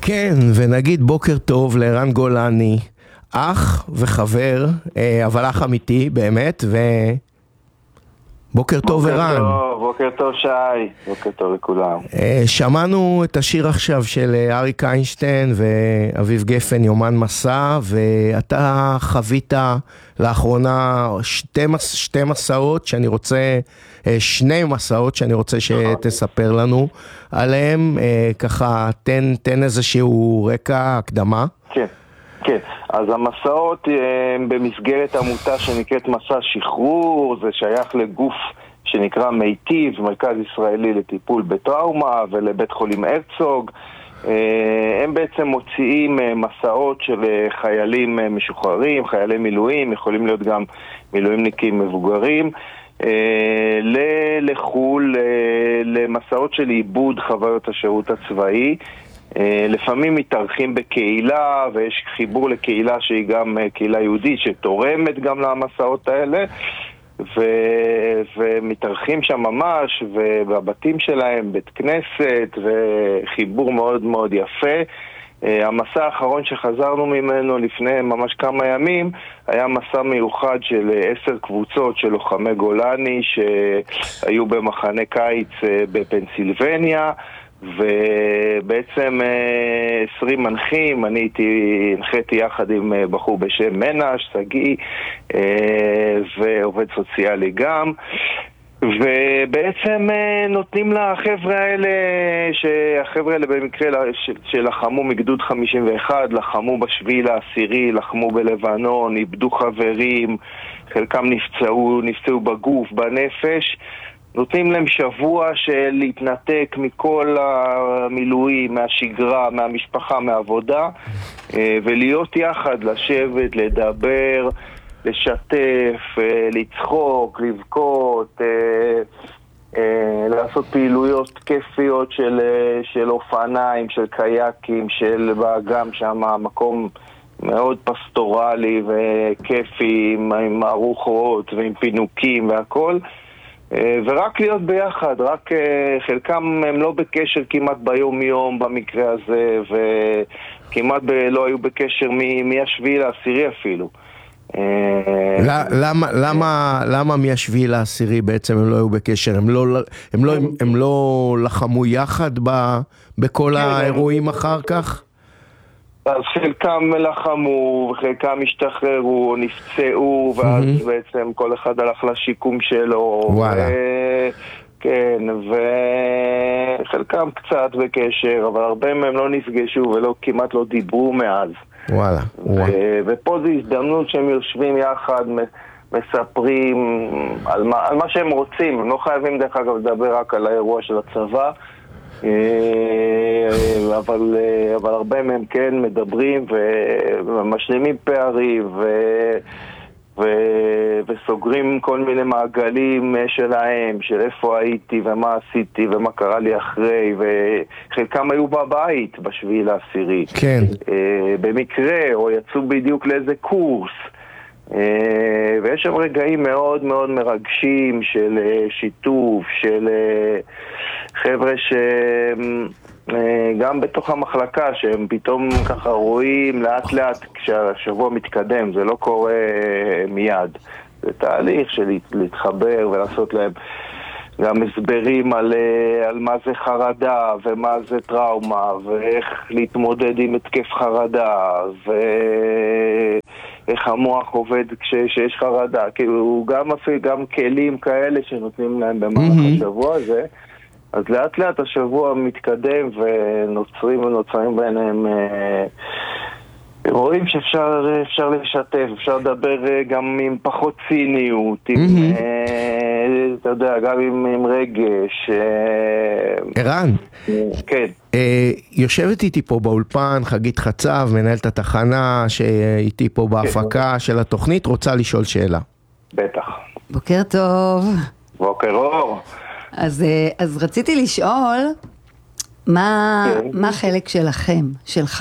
כן, ונגיד בוקר טוב לערן גולני, אח וחבר, אבל אח אמיתי באמת, בוקר טוב ערן. בוקר טוב שי, בוקר טוב לכולם. שמענו את השיר עכשיו של אריק איינשטיין ואביב גפן, יומן מסע, ואתה חווית לאחרונה שני מסעות שאני רוצה שתספר לנו עליהם, ככה תן איזשהו רקע, הקדמה. כן. כן, אז המסעות הם במסגרת עמותה שנקראת מסע שחרור, זה שייך לגוף שנקרא מיטיב, מרכז ישראלי לטיפול בטראומה, ולבית חולים הרצוג. הם בעצם מוציאים מסעות של חיילים משוחררים, חיילי מילואים, יכולים להיות גם מילואימניקים מבוגרים, לחול, למסעות של עיבוד חוויות השירות הצבאי. לפעמים מתארחים בקהילה, ויש חיבור לקהילה שהיא גם קהילה יהודית שתורמת גם למסעות האלה, ומתארחים שם ממש, ובבתים שלהם בית כנסת, וחיבור מאוד מאוד יפה. המסע האחרון שחזרנו ממנו לפני ממש כמה ימים היה מסע מיוחד של 10 קבוצות של לוחמי גולני שהיו במחנה קיץ בפנסילבניה, ובעצם 20 מנחים, אני הנחיתי יחד עם בחור בשם מנש, סגי, ועובד סוציאלי גם, ובעצם נותנים לחבר'ה האלה, שהחבר'ה האלה במקרה שלחמו מגדוד 51, לחמו בשביעי לעשירי, לחמו בלבנון, איבדו חברים, חלקם נפצעו בגוף, בנפש, נותנים להם שבוע של להתנתק מכל המילואים, מהשגרה, מהמשפחה, מהעבודה, ולהיות יחד, לשבת, לדבר, לשתף, לצחוק, לבכות, לעשות פעילויות כיפיות של אופניים, של קייקים, של באגם שם, מקום מאוד פסטורלי וכיפי, עם ארוחות ועם פינוקים והכל. ורק להיות ביחד, רק חלקם הם לא בקשר כמעט ביום יום במקרה הזה, וכמעט לא היו בקשר מהשביעי לעשירי אפילו. למה מהשביעי לעשירי בעצם הם לא היו בקשר? הם לא לחמו יחד בכל האירועים אחר כך? אז חלקם לחמו, וחלקם השתחררו, או נפצעו, ואז בעצם כל אחד הלך לשיקום שלו. וואלה. כן, וחלקם קצת בקשר, אבל הרבה מהם לא נפגשו כמעט לא דיברו מאז. וואלה. ופה זו הזדמנות שהם יושבים יחד, מספרים על מה שהם רוצים. הם לא חייבים דרך אגב לדבר רק על האירוע של הצבא, אבל הרבה מהם כן מדברים ומשלימים פערים וסוגרים כל מיני מעגלים שלהם, של איפה הייתי ומה עשיתי ומה קרה לי אחרי, וחלקם היו בבית בשביעי לעשירי, כן. במקרה, או יצאו בדיוק לאיזה קורס, ויש שם רגעים מאוד מאוד מרגשים של שיתוף, של חבר'ה שגם בתוך המחלקה, שהם פתאום ככה רואים לאט לאט כשהשבוע מתקדם, זה לא קורה מיד, זה תהליך של להתחבר ולעשות להם גם הסברים על מה זה חרדה ומה זה טראומה ואיך להתמודד עם התקף חרדה ואיך המוח עובד כשיש חרדה, כאילו גם כלים כאלה שנותנים להם במהלך השבוע הזה. אז לאט לאט השבוע מתקדם ונוצרים ביניהם רואים שאפשר לשתף, אפשר לדבר גם עם פחות ציניות, אתה יודע, גם עם רגש. ערן, כן. יושבת איתי פה באולפן חגית חצב, מנהלת התחנה שאיתי פה בהפקה של התוכנית, רוצה לשאול שאלה. בטח. בוקר טוב. בוקר אור. אז רציתי לשאול, מה החלק שלך,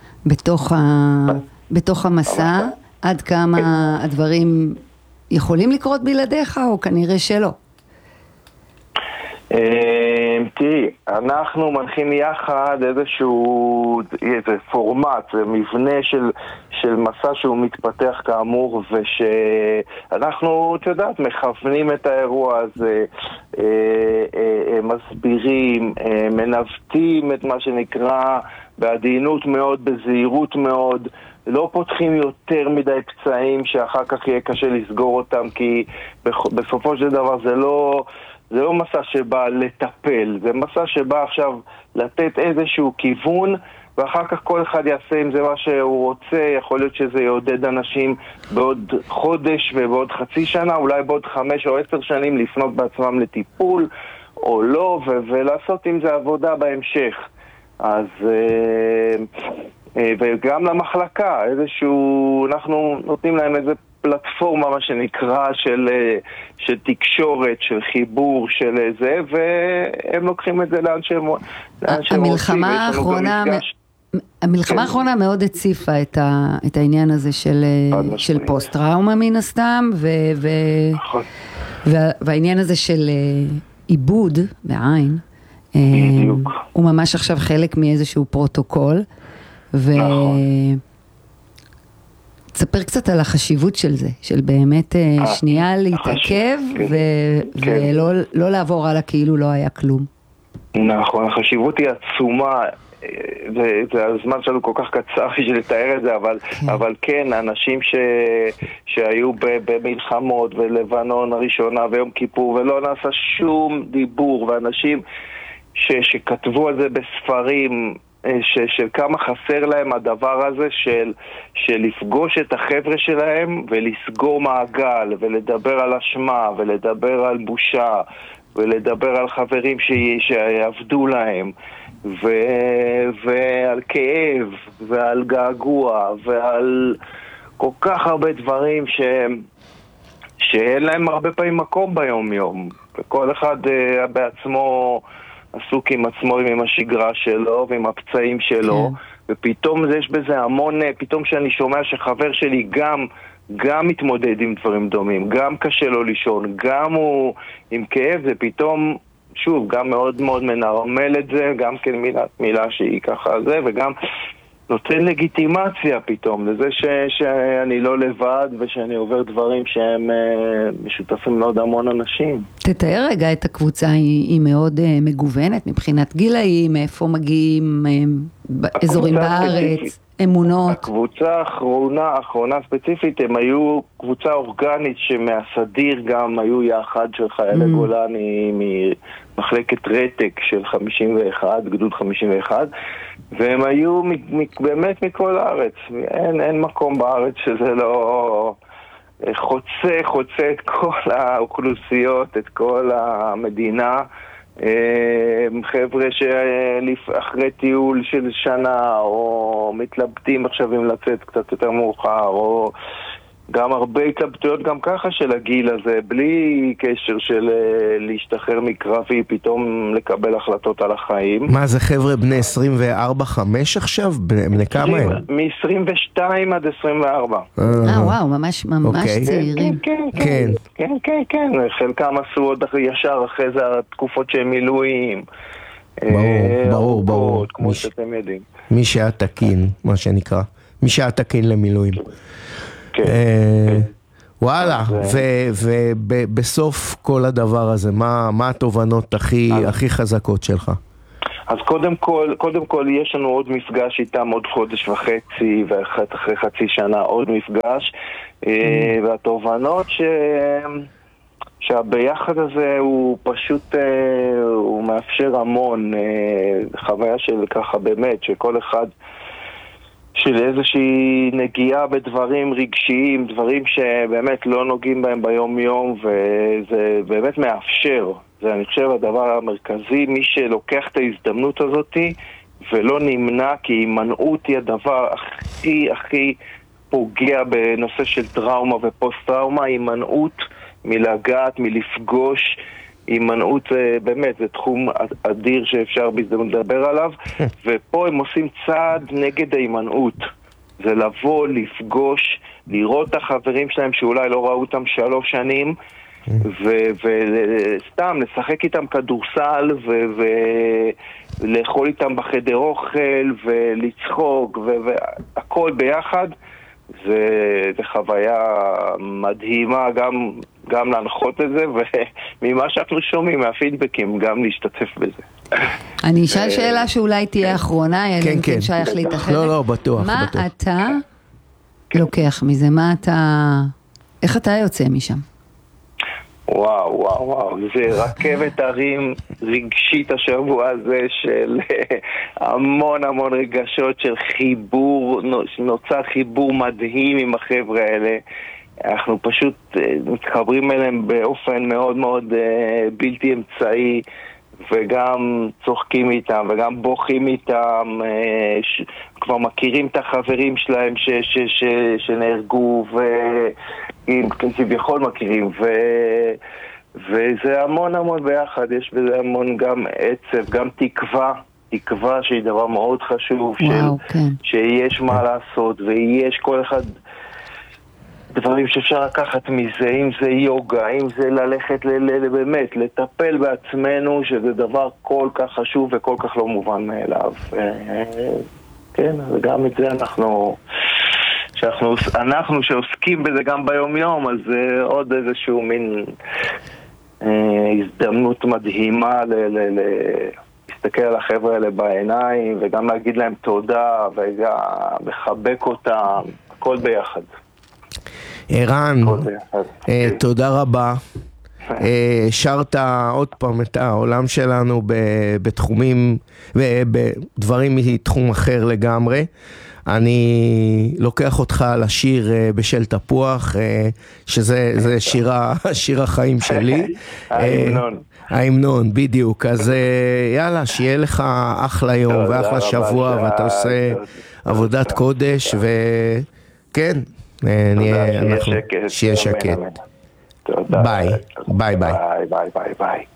בתוך המסע, עד כמה הדברים יכולים לקרות בלעדיך, או כנראה שלא? תראי, אנחנו מנחים יחד איזה פורמט, זה מבנה של מסע שהוא מתפתח כאמור, ושאנחנו, את יודעת, מכוונים את האירוע הזה, מסבירים, מנווטים את מה שנקרא בעדינות מאוד, בזהירות מאוד, לא פותחים יותר מדי פצעים שאחר כך יהיה קשה לסגור אותם, כי בסופו של דבר זה לא מסע שבא לטפל, זה מסע שבא עכשיו לתת איזשהו כיוון, ואחר כך כל אחד יעשה עם זה מה שהוא רוצה. יכול להיות שזה יעודד אנשים בעוד חודש ובעוד חצי שנה, אולי בעוד 5 או 10 שנים לפנות בעצמם לטיפול או לא, ולעשות עם זה עבודה בהמשך. אז וגם למחלקה, אנחנו נותנים להם איזה פלטפורמה, מה שנקרא, של תקשורת, של חיבור, של זה, והם לוקחים את זה לאן שהם רוצים. המלחמה האחרונה מאוד הציפה את העניין הזה של פוסט-טראומה מן הסתם, והעניין הזה של עיבוד בעין, הוא ממש עכשיו חלק מאיזשהו פרוטוקול, תספר קצת על החשיבות של זה, של באמת שנייה להתעכב ולא לעבור הלאה כאילו לא היה כלום. נכון, החשיבות היא עצומה, זה הזמן שלנו כל כך קצר בשביל לתאר את זה, אבל כן, אנשים שהיו במלחמות ולבנון הראשונה ויום כיפור ולא נעשה שום דיבור, ואנשים שכתבו על זה בספרים, של כמה חסר להם הדבר הזה של לפגוש את החבר'ה שלהם ולסגור מעגל ולדבר על אשמה ולדבר על בושה ולדבר על חברים שעבדו להם ועל כאב ועל געגוע ועל כל כך הרבה דברים שאין להם הרבה פעמים מקום ביום יום, וכל אחד בעצמו עסוק עם עצמו, עם השגרה שלו ועם הפצעים שלו, ופתאום יש בזה המון, פתאום שאני שומע שחבר שלי גם מתמודד עם דברים דומים, גם קשה לו לישון, גם הוא עם כאב, זה פתאום, שוב, גם מאוד מאוד מנרמל את זה, גם כן מילה שהיא ככה זה, וגם נותן לגיטימציה פתאום לזה שאני לא לבד ושאני עובר דברים שהם משותפים לעוד המון אנשים. תתאר רגע את הקבוצה, היא מאוד מגוונת מבחינת גילאים, מאיפה מגיעים, אזורים בארץ, אמונות. הקבוצה האחרונה ספציפית, הם היו קבוצה אורגנית שמהסדיר גם היו יחד של חיילי גולני ממחלקת רתק של 51, גדוד 51, והם היו באמת מכל הארץ. אין מקום בארץ שזה לא חוצה את כל האוכלוסיות, את כל המדינה. חבר'ה שאחרי טיול של שנה או מתלבטים עכשיו אם לצאת קצת יותר מאוחר, או גם הרבה התלבטויות גם ככה של הגיל הזה, בלי קשר של להשתחרר מקרבי, פתאום לקבל החלטות על החיים. מה זה, חבר'ה בני 24-5 עכשיו? בני כמה הם? מ-22 עד 24. וואו, ממש צעירים. כן, חלקם עשו עוד ישר אחרי זה התקופות שהם מילואים. ברור. כמו שאתם יודעים. מי שהיה תקין, מה שנקרא. מי שהיה תקין למילואים. וואלה, ובסוף כל הדבר הזה, מה התובנות הכי חזקות שלך? אז קודם כל יש לנו עוד מפגש איתם עוד חודש וחצי, ואחרי חצי שנה עוד מפגש, והתובנות שהביחד הזה הוא פשוט, הוא מאפשר המון, חוויה של ככה באמת, שכל אחד של איזושהי נגיעה בדברים רגשיים, דברים שבאמת לא נוגעים בהם ביום יום, וזה באמת מאפשר. זה אני חושב הדבר המרכזי, מי שלוקח את ההזדמנות הזאת ולא נמנע, כי הימנעות היא הדבר הכי פוגע בנושא של טראומה ופוסט-טראומה. הימנעות מלגעת, מלפגוש, הימנעות באמת, זה תחום אדיר שאפשר בהזדמנות לדבר עליו, ופה הם עושים צעד נגד ההימנעות. זה לבוא, לפגוש, לראות את החברים שלהם שאולי לא ראו אותם 3 שנים, וסתם לשחק איתם כדורסל ולאכול איתם בחדר אוכל ולצחוק והכל ביחד. זה חוויה מדהימה גם להנחות את זה, וממה שאנחנו שומעים מהפידבקים גם להשתתף בזה. אני אשאל שאלה שאולי תהיה אחרונה, אלא אם כן שייך להתאחרת. לא, בטוח. מה אתה לוקח מזה? איך אתה יוצא משם? וואו, זה רכבת הרים רגשית השבוע הזה של המון רגשות של חיבור, נוצר חיבור מדהים עם החבר'ה האלה. אנחנו פשוט מתחברים אליהם באופן מאוד בלתי אמצעי, וגם צוחקים איתם וגם בוכים איתם, כבר מכירים את החברים שלהם שנהרגו כביכול מכירים, וזה המון של יש בזה המון גם עצב, גם תקווה שהיא דבר מאוד חשוב, שיש מה לעשות ויש כל אחד דברים שאפשר לקחת מזה, אם זה יוגה, אם זה ללכת באמת לטפל בעצמנו, שזה דבר כל כך חשוב וכל כך לא מובן מאליו. כן, וגם את זה אנחנו שעוסקים בזה גם ביום יום, אז זה עוד איזשהו מין הזדמנות מדהימה להסתכל על החבר'ה האלה בעיניים, וגם להגיד להם תודה, וגם לחבק אותם, הכל ביחד. ערן, תודה רבה. שרת עוד פעם את העולם שלנו בתחומים, בדברים מתחום אחר לגמרי. אני לוקח אותך לשיר בשל תפוח, שזה שיר החיים שלי. ההמנון, בדיוק. אז יאללה, שיהיה לך אחלה יום ואחלה שבוע, ואתה עושה עבודת קודש, וכן, שיהיה שקט. ביי.